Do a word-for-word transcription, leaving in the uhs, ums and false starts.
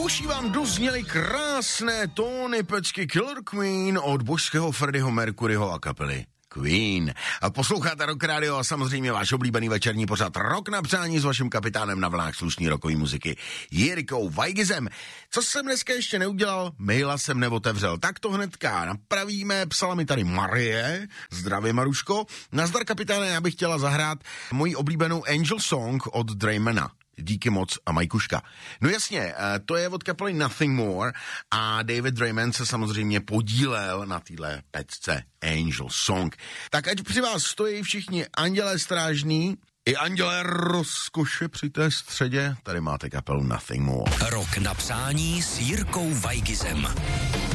uší vám dozněly krásné tóny pecky Killer Queen od božského Freddieho Mercuryho a kapely Queen. A posloucháte Rock Radio a samozřejmě váš oblíbený večerní pořad Rock na přání s vaším kapitánem na vlnách slušný rokový muziky Jirkou Vajgizem. Co jsem dneska ještě neudělal, maila jsem neotevřel. Tak to hnedka napravíme. Psala mi tady Marie. Zdravím, Maruško. Nazdar, kapitáne, já bych chtěla zahrát moji oblíbenou Angel Song od Draymana. Díky moc a Majkuška. No jasně, to je od kapely Nothing More a David Drayman se samozřejmě podílel na téhle pecce Angel Song. Tak ať při vás stojí všichni andělé strážní i andělé rozkoše při té středě, tady máte kapelu Nothing More. Rock na přání s Jirkou Vajgizem.